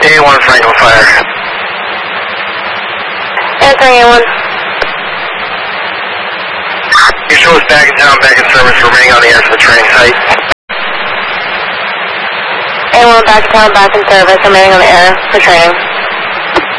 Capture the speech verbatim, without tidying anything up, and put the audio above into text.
A one Franklin Fire. Answering A one. You show us back in town, back in service, remaining on the air for the training site. A one back in town, back in service, remaining on the air for training.